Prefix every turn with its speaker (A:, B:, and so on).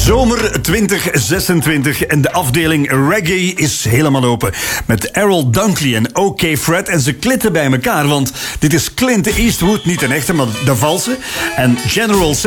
A: Zomer 2026 en de afdeling reggae is helemaal open. Met Errol Dunkley en OK Fred. En ze klitten bij elkaar, want dit is Clint Eastwood, niet een echte, maar de valse. En General